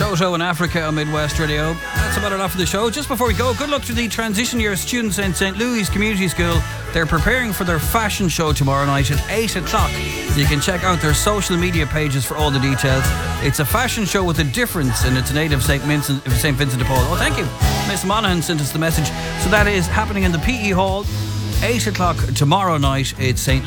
Toto in Africa on Midwest Radio. That's about enough for the show. Just before we go, good luck to the transition year students in St. Louis Community School. They're preparing for their fashion show tomorrow night at 8 o'clock. You can check out their social media pages for all the details. It's a fashion show with a difference, and it's a native St. Vincent de Paul. Oh, thank you. Miss Monaghan sent us the message. So that is happening in the PE Hall, 8 o'clock tomorrow night. It's St.